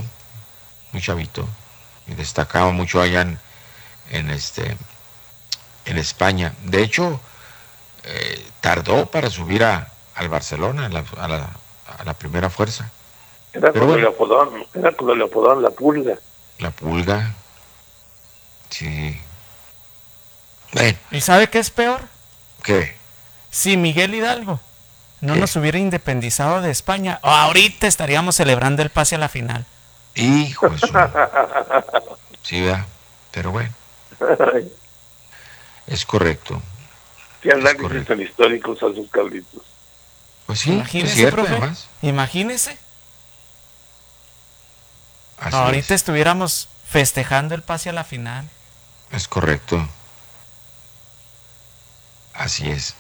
Y destacaba mucho allá en España. De hecho, tardó para subir al Barcelona, a la primera fuerza. Era cuando le apodaban la Pulga. La Pulga. Sí. Bueno. ¿Y sabe qué es peor? ¿Qué? Si Miguel Hidalgo no nos hubiera independizado de España, ahorita estaríamos celebrando el pase a la final. Hijo de su... Sí, ¿verdad? Pero bueno. Es correcto. ¿Qué análisis tan históricos a sus cabritos? Pues sí, imagínese, es cierto, profe, además. Imagínese. Así ahorita es. estuviéramos festejando el pase a la final. Es correcto. Así es.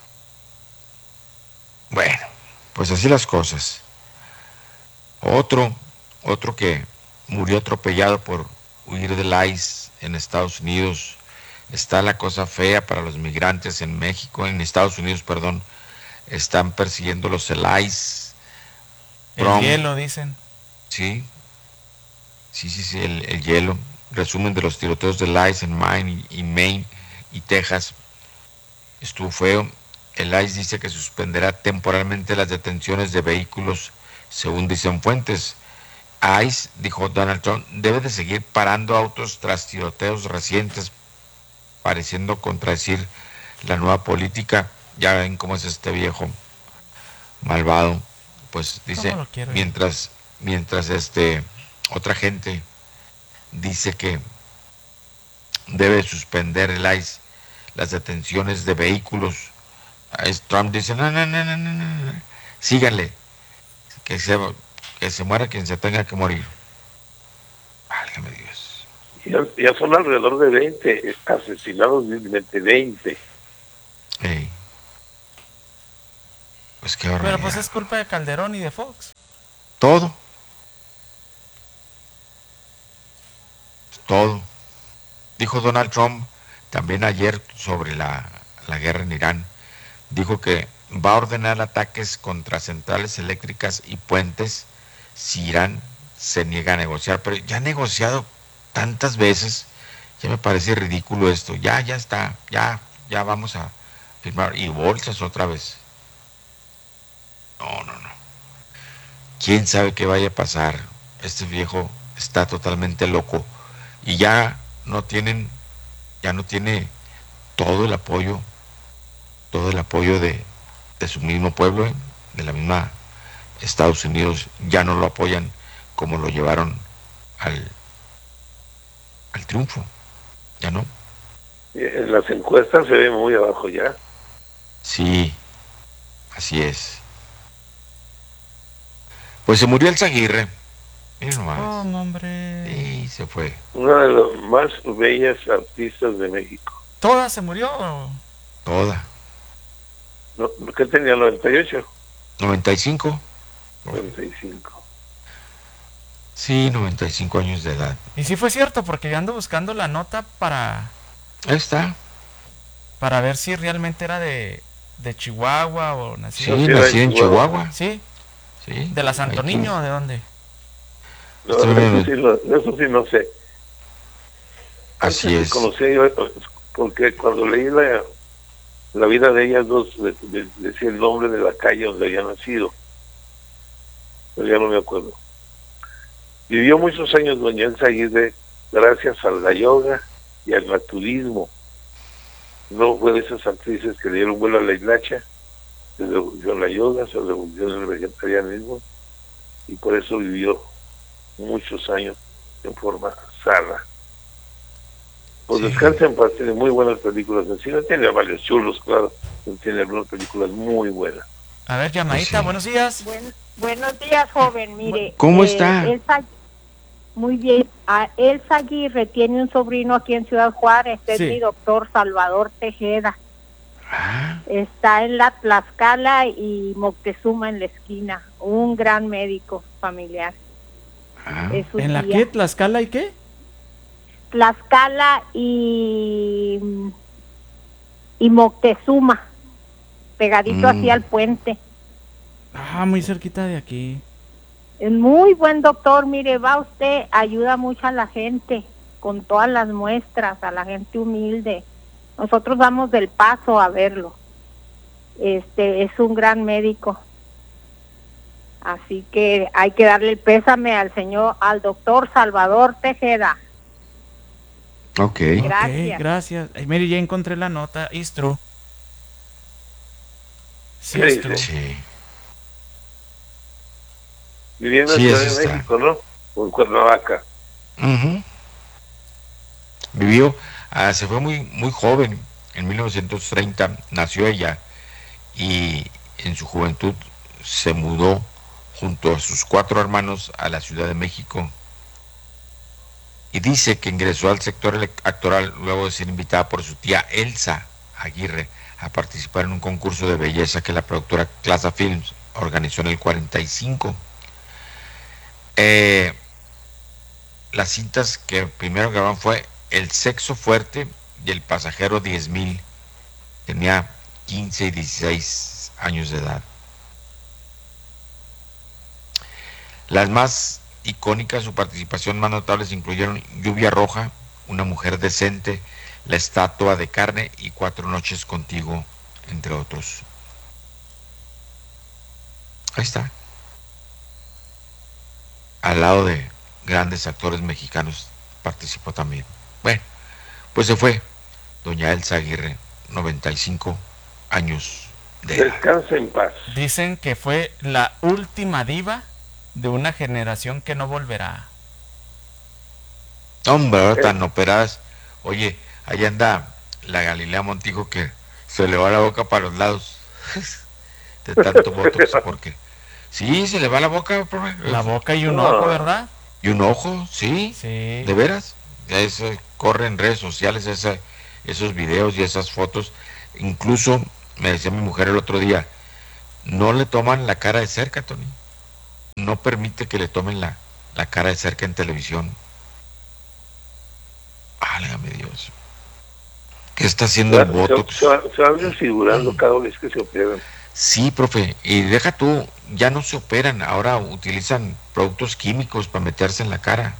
Bueno, pues así las cosas. Otro que murió atropellado por huir del ICE en Estados Unidos. Está la cosa fea para los migrantes en México, en Estados Unidos, perdón. Están persiguiendo los el ICE. El hielo, dicen. Sí, el hielo. Resumen de los tiroteos del ICE en Maine y Texas. Estuvo feo. El ICE dice que suspenderá temporalmente las detenciones de vehículos, según dicen fuentes. ICE, dijo Donald Trump, debe de seguir parando autos tras tiroteos recientes, pareciendo contradecir la nueva política. Ya ven cómo es este viejo malvado. Pues dice, mientras otra gente dice que debe suspender el ICE las detenciones de vehículos. Trump dice, no, síganle, que que se muera quien se tenga que morir. Válgame Dios. Ya son alrededor de 20 asesinados, 20. Ey. Pues qué horror. Pero pues es culpa de Calderón y de Fox. Todo. Todo. Dijo Donald Trump también ayer sobre la guerra en Irán. Dijo que va a ordenar ataques contra centrales eléctricas y puentes si Irán se niega a negociar. Pero ya ha negociado tantas veces, ya me parece ridículo esto. Ya está, ya vamos a firmar. Y bolsas otra vez. No. ¿Quién sabe qué vaya a pasar? Este viejo está totalmente loco. Y ya no tiene todo el apoyo de su mismo pueblo, de la misma Estados Unidos. Ya no lo apoyan como lo llevaron al triunfo. Ya no. En las encuestas se ve muy abajo ya. Sí, así es. Pues se murió Elsa Aguirre. Miren nomás. Oh, hombre. Sí, se fue. Una de las más bellas artistas de México. ¿Toda se murió? Toda. No, ¿qué tenía? 98. 95. 95. Sí, 95 años de edad. Y sí fue cierto, porque yo ando buscando la nota para... Ahí está. Para ver si realmente era de Chihuahua o nació. Sí, nací en Chihuahua. Sí. Sí. ¿De la Santo Niño o de dónde? No, eso sí no sé. Así es. Conocí yo, porque cuando leí la vida de ellas dos, decía el nombre de la calle donde había nacido. Pero ya no me acuerdo. Vivió muchos años doña Elsa Aguirre gracias a la yoga y al naturismo. No fue de esas actrices que le dieron vuelo a la hilacha, se revolucionó la yoga, se revolucionó el vegetarianismo, y por eso vivió muchos años en forma sana. Pues sí. Descansa en paz, tiene muy buenas películas en cine, tiene varios chulos, claro, pero tiene algunas películas muy buenas. A ver, llamadita, sí. Buenos días. Buenos días, joven, mire. ¿Cómo está? Muy bien. Elsa Aguirre tiene un sobrino aquí en Ciudad Juárez, es mi doctor Salvador Tejeda. Está en la Tlaxcala y Moctezuma en la esquina, un gran médico familiar. ¿En la qué? ¿Tlaxcala y qué? Tlaxcala y Moctezuma, pegadito hacia el puente. Muy cerquita de aquí. Es muy buen doctor, mire, va usted, ayuda mucho a la gente, con todas las muestras, a la gente humilde. Nosotros vamos del Paso a verlo. Es un gran médico. Así que hay que darle el pésame al doctor Salvador Tejeda. Ok. Gracias. Ay, mire, ya encontré la nota, Istro. Sí, sí. Viviendo en Ciudad de México, ¿no? O en Cuernavaca. Vivió, se fue muy joven, en 1930 nació ella, y en su juventud se mudó junto a sus 4 hermanos a la Ciudad de México. Y dice que ingresó al sector actoral luego de ser invitada por su tía Elsa Aguirre a participar en un concurso de belleza que la productora Clasa Films organizó en el 45. Las cintas que primero grabaron fue El sexo fuerte y El pasajero 10,000. Tenía 15 y 16 años de edad. Las más icónicas, su participación más notables incluyeron Lluvia Roja, Una mujer decente, La estatua de carne y 4 noches contigo, entre otros. Ahí está. Al lado de grandes actores mexicanos participó también. Bueno, pues se fue doña Elsa Aguirre, 95 años de edad. Descansa en paz. Dicen que fue la última diva de una generación que no volverá. Hombre, ahora tan operadas. Oye, ahí anda la Galilea Montijo que se le va la boca para los lados de tanto botox, porque Sí, se le va la boca, profe. La boca y un ojo, ¿verdad? Y un ojo, sí. Sí. ¿De veras? Eso corre en redes sociales esos videos y esas fotos. Incluso me decía mi mujer el otro día, no le toman la cara de cerca, Tony. No permite que le tomen la cara de cerca en televisión. Válgame Dios. ¿Qué está haciendo el Botox? Se van desfigurando cada vez que se operan. Sí, profe, y deja tú, ya no se operan, ahora utilizan productos químicos para meterse en la cara.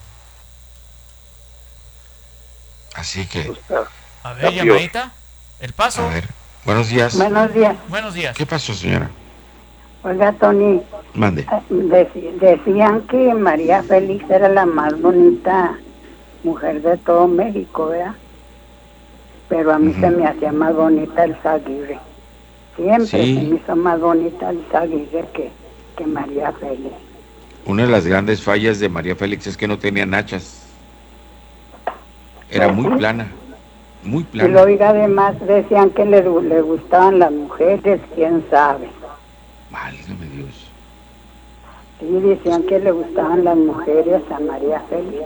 Así que... A ver, llamadita, el paso. A ver, buenos días. Buenos días. Buenos días. ¿Qué pasó, señora? Oiga, Tony. Mande. Decían que María Félix era la más bonita mujer de todo México, ¿verdad? Pero a mí se me hacía más bonita Elsa Aguirre. Siempre se me hizo más bonita Elsa Aguirre que María Félix. Una de las grandes fallas de María Félix es que no tenía nachas. Era muy plana, muy plana. Y luego, además, decían que le gustaban las mujeres, quién sabe. Válgame Dios. Sí, decían que le gustaban las mujeres a María Félix.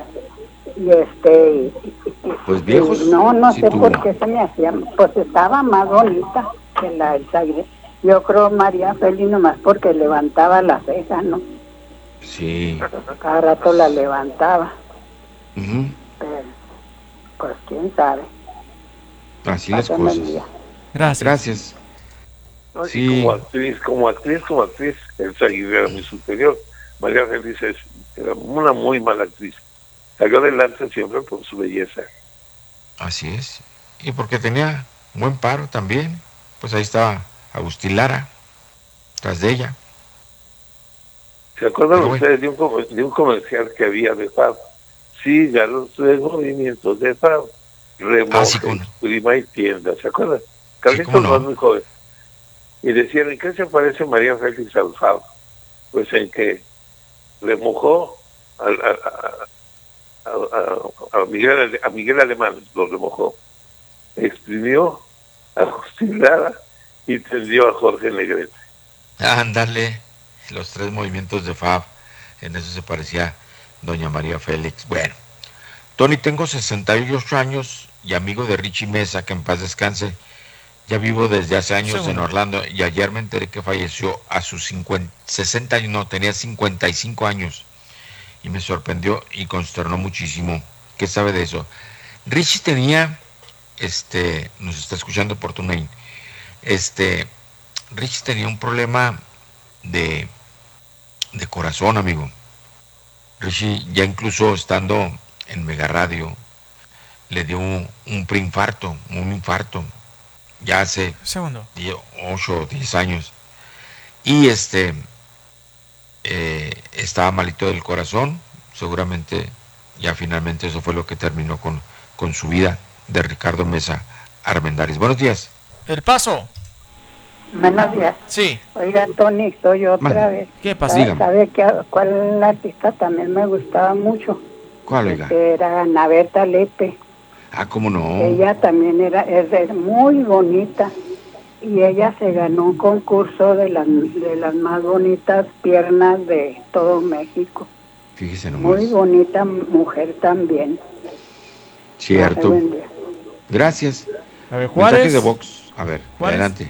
Pues viejos. No sé por qué se me hacía, pues estaba más bonita que la Elsa Aguirre. Yo creo María Félix nomás porque levantaba la ceja, ¿no? Sí. Cada rato la levantaba. Pero, pues quién sabe. Así las cosas. Gracias. No, sí. Como actriz, Elsa Aguirre era muy superior. María Félix era una muy mala actriz. Salió adelante siempre por su belleza. Así es. Y porque tenía buen paro también. Pues ahí estaba Agustín Lara, tras de ella. ¿Se acuerdan ustedes de un comercial que había de Fab? Siga los movimientos de Fab. Remoje, prima y tienda. ¿Se acuerdan? Carlitos no es muy joven. Y decían, ¿en qué se parece María Félix al Fab? Pues en que remojó a Miguel Alemán, lo remojó, exprimió a Agustín Lara y tendió a Jorge Negrete. Ándale, los tres movimientos de Fab, en eso se parecía doña María Félix. Bueno, Tony, tengo 68 años y amigo de Richie Mesa, que en paz descanse. Ya vivo desde hace años en Orlando y ayer me enteré que falleció a sus 60 años, no, tenía 55 años. Y me sorprendió y consternó muchísimo. ¿Qué sabe de eso? Richie tenía, nos está escuchando por TuneIn, Richie tenía un problema de corazón, amigo. Richie, ya incluso estando en Mega Radio, le dio un preinfarto, un infarto, ya hace 8 o 10 años. Y estaba malito del corazón, seguramente ya finalmente eso fue lo que terminó con su vida, de Ricardo Mesa Armendáriz. Buenos días. El paso. Buenos días. Sí. Oiga, Tony, soy otra vez. ¿Qué pasa? ¿Sabe cuál artista también me gustaba mucho? ¿Cuál, oiga? Era Ana Berta Lepe. Ah, ¿cómo no? Ella también es muy bonita. Y ella se ganó un concurso de las más bonitas piernas de todo México. Fíjese nomás. Muy bonita mujer también. Cierto. Gracias. A ver, Juárez. Mensajes de Vox. A ver, Juárez. adelante.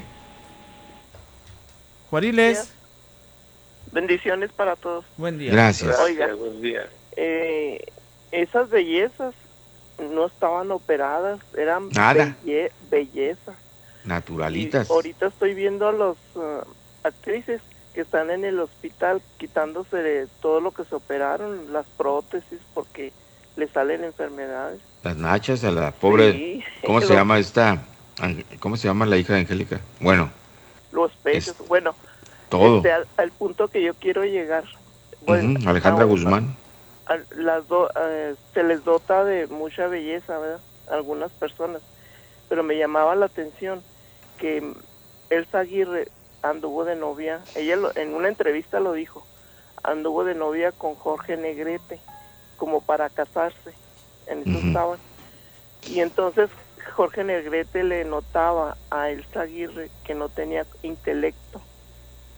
Juariles. Bendiciones para todos. Buen día. Gracias. Oiga, buen día. Esas bellezas no estaban operadas, eran bellezas. Naturalitas. Y ahorita estoy viendo a los actrices que están en el hospital quitándose de todo lo que se operaron, las prótesis, porque le salen enfermedades. Las nachas a la pobre. Sí. ¿Cómo se llama esta? ¿Cómo se llama la hija de Angélica? Bueno. Los pechos, bueno. Todo. Al punto que yo quiero llegar. Bueno, Alejandra Guzmán. Las dos se les dota de mucha belleza, ¿verdad? Algunas personas. Pero me llamaba la atención que Elsa Aguirre anduvo de novia, ella en una entrevista lo dijo, anduvo de novia con Jorge Negrete, como para casarse, en eso estaban. Y entonces Jorge Negrete le notaba a Elsa Aguirre que no tenía intelecto.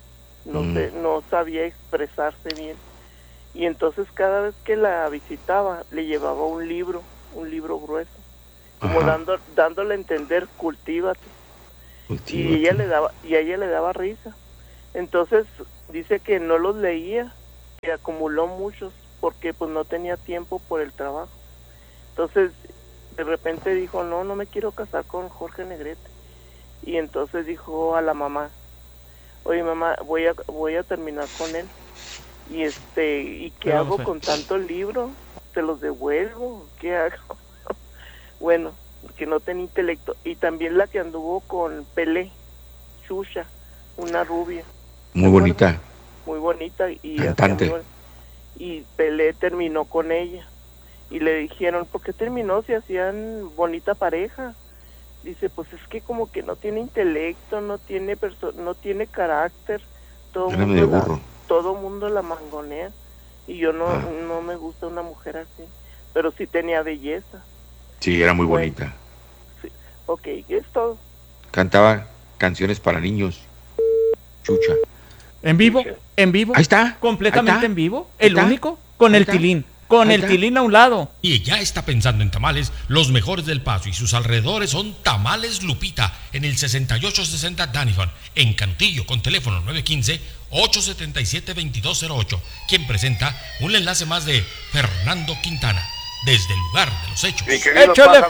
no sabía expresarse bien. Y entonces cada vez que la visitaba le llevaba un libro grueso, como dándole a entender, cultívate. Y ella le daba risa. Entonces dice que no los leía, que acumuló muchos porque pues no tenía tiempo por el trabajo. Entonces de repente dijo, no me quiero casar con Jorge Negrete. Y entonces dijo a la mamá, oye mamá, voy a terminar con él. ¿Y qué hago con tantos libros? ¿Se los devuelvo? ¿Qué hago? Bueno, que no tenía intelecto. Y también la que anduvo con Pelé, Xuxa, una rubia. Muy bonita. Muy bonita. Y cantante. Y Pelé terminó con ella. Y le dijeron, ¿por qué terminó si hacían bonita pareja? Dice, pues es que como que no tiene intelecto, no tiene carácter. Todo mundo la mangonea. Y yo no me gusta una mujer así. Pero sí tenía belleza. Sí, era muy bonita. Sí. Ok, es todo. Cantaba canciones para niños. Chucha. ¿En vivo? Ahí está. Completamente ahí está. en vivo. El único. Con el tilín. Con el tilín a un lado. Y ya está pensando en tamales, los mejores del Paso y sus alrededores son Tamales Lupita, en el 6860 Danifon, en Cantillo, con teléfono 915-877-2208, quien presenta un enlace más de Fernando Quintana, desde el lugar de los hechos. ¡Échale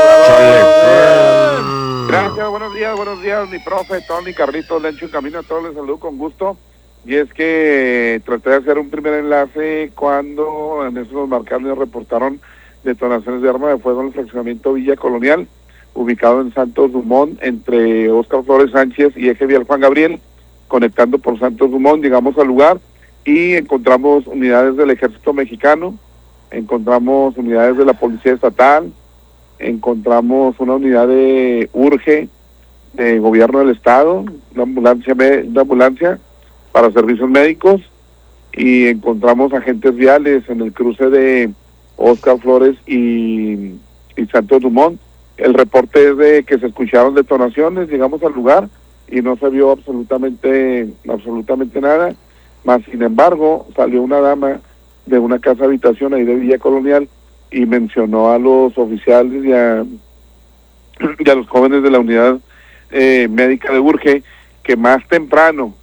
Gracias, buenos días, mi profe, Tony, Carlitos, Lencho, en camino a todos les saludo con gusto. Y es que traté de hacer un primer enlace cuando en esos marcados reportaron detonaciones de arma de fuego en el fraccionamiento Villa Colonial, ubicado en Santos Dumont, entre Óscar Flores Sánchez y Eje Vial Juan Gabriel, conectando por Santos Dumont. Llegamos al lugar y encontramos unidades del Ejército Mexicano, encontramos unidades de la Policía Estatal, encontramos una unidad de URGE, de Gobierno del Estado, una ambulancia para servicios médicos, y encontramos agentes viales en el cruce de Óscar Flores y Santos Dumont. El reporte es de que se escucharon detonaciones, llegamos al lugar y no se vio absolutamente nada, más sin embargo salió una dama de una casa habitación ahí de Villa Colonial y mencionó a los oficiales y a los jóvenes de la unidad médica de URGE que más temprano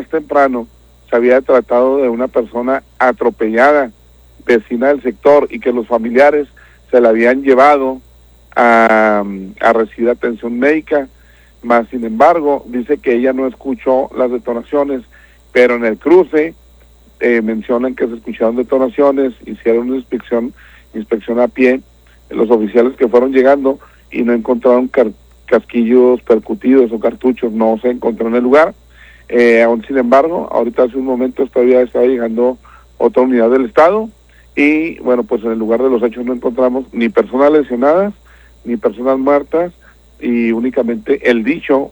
se había tratado de una persona atropellada, vecina del sector, y que los familiares se la habían llevado a recibir atención médica. Más sin embargo, dice que ella no escuchó las detonaciones, pero en el cruce mencionan que se escucharon detonaciones, hicieron una inspección a pie, los oficiales que fueron llegando, y no encontraron casquillos percutidos o cartuchos, no se encontró en el lugar. Aún sin embargo, ahorita hace un momento todavía estaba llegando otra unidad del Estado, y bueno, pues en el lugar de los hechos no encontramos ni personas lesionadas, ni personas muertas, y únicamente el dicho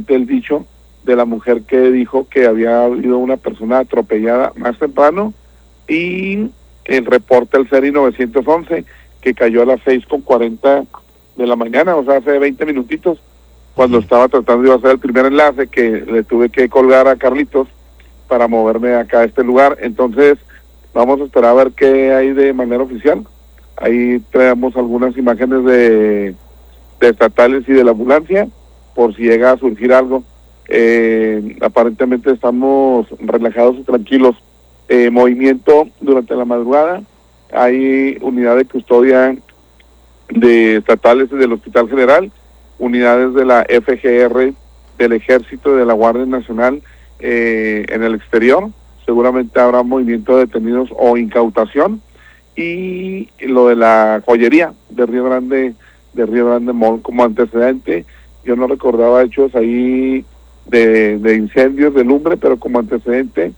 de la mujer que dijo que había habido una persona atropellada más temprano, y el reporte al SERI 911 que cayó a las 6:40 de la mañana, o sea, hace 20 minutitos, cuando estaba tratando de hacer el primer enlace, que le tuve que colgar a Carlitos para moverme acá a este lugar. Entonces vamos a esperar a ver qué hay de manera oficial. Ahí traemos algunas imágenes de estatales y de la ambulancia, por si llega a surgir algo. Aparentemente estamos relajados y tranquilos. Movimiento durante la madrugada, hay unidad de custodia de estatales y del Hospital General, unidades de la FGR, del Ejército y de la Guardia Nacional en el exterior. Seguramente habrá movimiento de detenidos o incautación. Y lo de la joyería de Río Grande Mall como antecedente, yo no recordaba hechos ahí de incendios de lumbre, pero como antecedente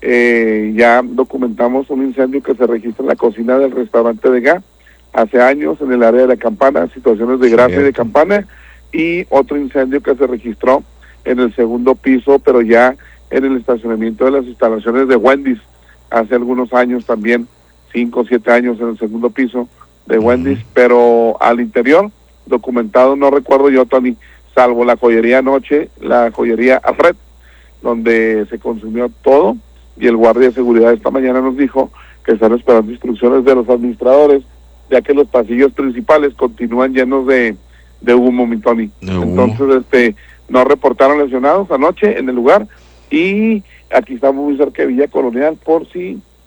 ya documentamos un incendio que se registra en la cocina del restaurante de GA hace años en el área de la Campana, situaciones de Gracia y de Campana, y otro incendio que se registró en el segundo piso, pero ya en el estacionamiento de las instalaciones de Wendy's hace algunos años también, 5 o 7 años en el segundo piso de Wendy's, pero al interior documentado no recuerdo yo, Tony, salvo la joyería anoche, la joyería Alfred, donde se consumió todo, y el guardia de seguridad esta mañana nos dijo que están esperando instrucciones de los administradores, ya que los pasillos principales continúan llenos de humo, mi Tony. Entonces, no reportaron lesionados anoche en el lugar, y aquí estamos muy cerca de Villa Colonial, por si